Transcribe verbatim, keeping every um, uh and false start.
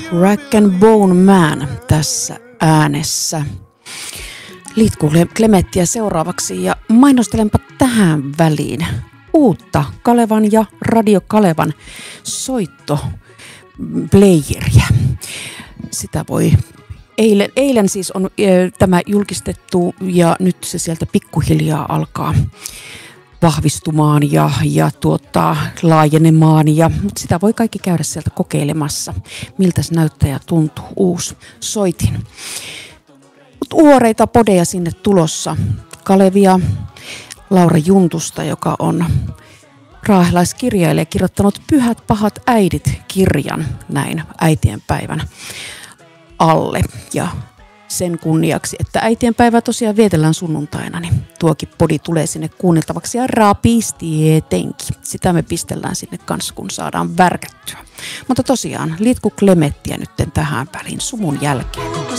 Rag and Bone Man tässä äänessä. Litku Klemettiä seuraavaksi ja mainostelenpa tähän väliin uutta Kalevan ja Radio Kalevan soittoplayeriä. Sitä voi eilen, eilen siis on e, tämä julkistettu ja nyt se sieltä pikkuhiljaa alkaa vahvistumaan ja, ja tuota, laajenemaan. Ja, mutta sitä voi kaikki käydä sieltä kokeilemassa, miltä se näyttää ja tuntuu. Uusi soitin. Mutta uoreita podeja sinne tulossa. Kalevia, Laura Juntusta, joka on raahilaiskirjailija, kirjoittanut Pyhät pahat äidit -kirjan näin äitienpäivän alle. Ja sen kunniaksi, että äitienpäivä tosiaan vietellään sunnuntaina, niin tuokin podi tulee sinne kuunneltavaksi ja rapisti tietenkin. Sitä me pistellään sinne kanssa, kun saadaan värkättyä. Mutta tosiaan, Litku Klemettiä nyt tähän väliin sumun jälkeen.